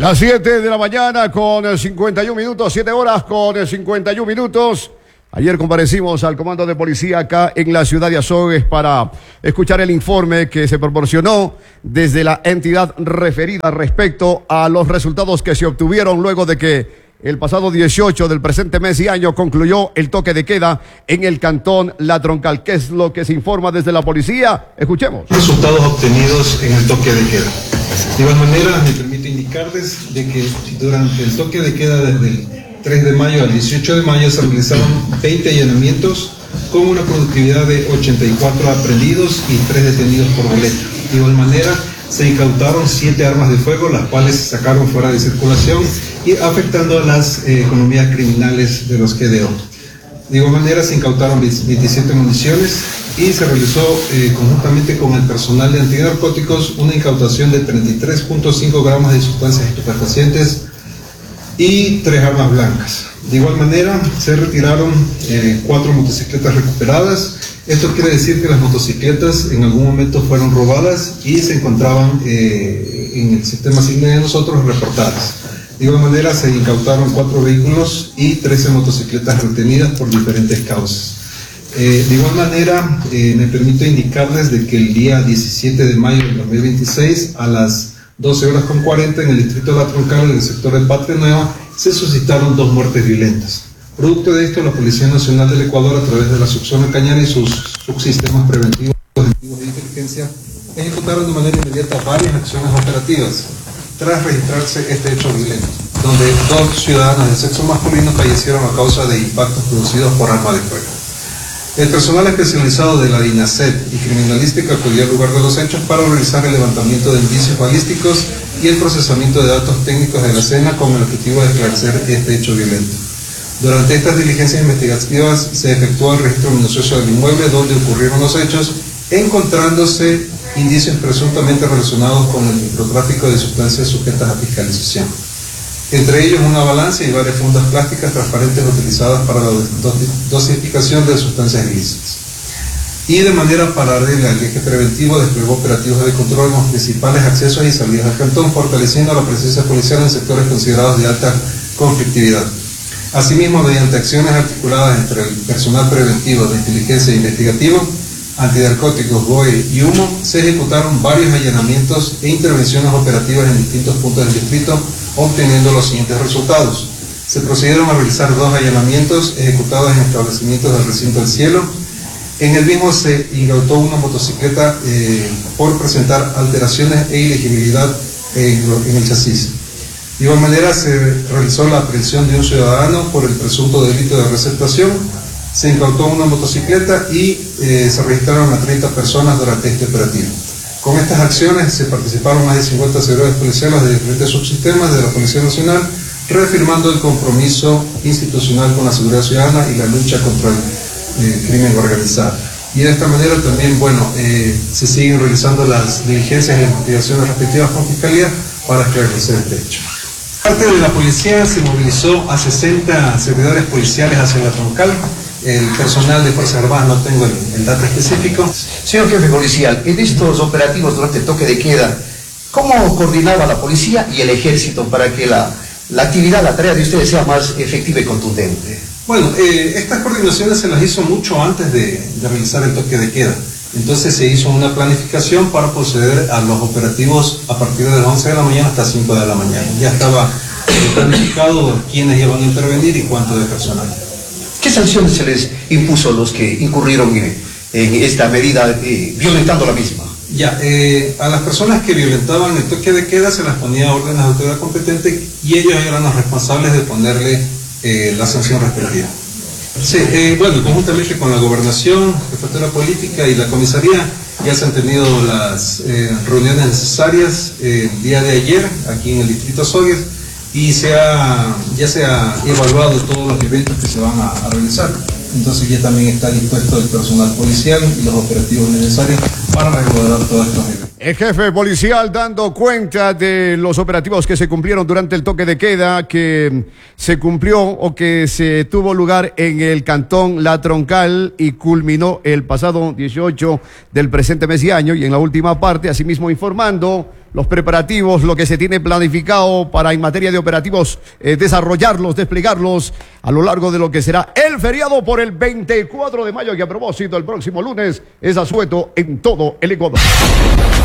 Las 7 de la mañana con 51 minutos, 7 horas con 51 minutos. Ayer comparecimos al comando de policía acá en la ciudad de Azogues para escuchar el informe que se proporcionó desde la entidad referida respecto a los resultados que se obtuvieron luego de que el pasado 18 del presente mes y año concluyó el toque de queda en el cantón La Troncal. ¿Qué es lo que se informa desde la policía? Escuchemos. Resultados obtenidos en el toque de queda. De igual manera, me permito indicarles de que durante el toque de queda desde el 3 de mayo al 18 de mayo se realizaron 20 allanamientos con una productividad de 84 aprehendidos y 3 detenidos por boleta. De igual manera, se incautaron 7 armas de fuego, las cuales se sacaron fuera de circulación y afectando a las economías criminales de los GDO. De igual manera, se incautaron 27 municiones y se realizó conjuntamente con el personal de antinarcóticos una incautación de 33.5 gramos de sustancias estupefacientes y 3 armas blancas. De igual manera, se retiraron 4 motocicletas recuperadas. Esto quiere decir que las motocicletas en algún momento fueron robadas y se encontraban en el sistema SIGNE de nosotros reportadas. De igual manera, se incautaron 4 vehículos y 13 motocicletas retenidas por diferentes causas. De igual manera, me permito indicarles de que el día 17 de mayo del 2026, a las 12:40 en el distrito de La Troncal, en el sector de Patria Nueva, se suscitaron 2 muertes violentas. Producto de esto, la Policía Nacional del Ecuador, a través de la subzona Cañari y sus subsistemas preventivos de inteligencia, ejecutaron de manera inmediata varias acciones operativas tras registrarse este hecho violento, donde 2 ciudadanos de sexo masculino fallecieron a causa de impactos producidos por arma de fuego. El personal especializado de la DINASET y criminalística acudió al lugar de los hechos para realizar el levantamiento de indicios balísticos y el procesamiento de datos técnicos de la escena con el objetivo de esclarecer este hecho violento. Durante estas diligencias investigativas se efectuó el registro minucioso del inmueble donde ocurrieron los hechos, encontrándose indicios presuntamente relacionados con el microtráfico de sustancias sujetas a fiscalización. Entre ellos una balanza y varias fundas plásticas transparentes utilizadas para la dosificación de sustancias ilícitas. Y de manera paralela al eje preventivo desplegó operativos de control en los principales accesos y salidas del cantón, fortaleciendo la presencia policial en sectores considerados de alta conflictividad. Asimismo, mediante acciones articuladas entre el personal preventivo de inteligencia e investigativo, antinarcóticos, BOE y humo, se ejecutaron varios allanamientos e intervenciones operativas en distintos puntos del distrito, obteniendo los siguientes resultados. Se procedieron a realizar 2 allanamientos ejecutados en establecimientos del recinto del Cielo. En el mismo se incautó una motocicleta por presentar alteraciones e ilegibilidad en el chasis. De igual manera, se realizó la aprehensión de un ciudadano por el presunto delito de receptación. Se incautó una motocicleta y se registraron a 30 personas durante este operativo. Con estas acciones se participaron más de 50 seguridades policiales de diferentes subsistemas de la Policía Nacional, reafirmando el compromiso institucional con la seguridad ciudadana y la lucha contra el crimen organizado. Y de esta manera también, se siguen realizando las diligencias e investigaciones respectivas con Fiscalía para esclarecer este hecho. Parte de la policía se movilizó a 60 servidores policiales hacia La Troncal. El personal de Fuerzas Armadas no tengo el dato específico. Señor jefe policial, en estos operativos durante el toque de queda, ¿cómo coordinaba la policía y el ejército para que la actividad, la tarea de ustedes sea más efectiva y contundente? Bueno, estas coordinaciones se las hizo mucho antes de realizar el toque de queda. Entonces se hizo una planificación para proceder a los operativos a partir de las 11 de la mañana hasta 5 de la mañana. Ya estaba planificado quiénes iban a intervenir y cuánto de personal. ¿Qué sanciones se les impuso a los que incurrieron en esta medida, violentando la misma? A las personas que violentaban el toque de queda se las ponía órdenes de autoridad competente y ellos eran los responsables de ponerle la sanción respectiva. Sí, conjuntamente con la gobernación, jefatura política y la comisaría ya se han tenido las reuniones necesarias el día de ayer aquí en el distrito Azogues y ya se ha evaluado todos los eventos que se van a realizar. Entonces ya también está dispuesto el personal policial y los operativos necesarios para resguardar todos estos eventos. El jefe policial dando cuenta de los operativos que se cumplieron durante el toque de queda, que se cumplió o que se tuvo lugar en el cantón La Troncal y culminó el pasado 18 del presente mes y año. Y en la última parte, asimismo informando los preparativos, lo que se tiene planificado para en materia de operativos desarrollarlos, desplegarlos a lo largo de lo que será el feriado por el 24 de mayo, que a propósito el próximo lunes es asueto en todo el Ecuador.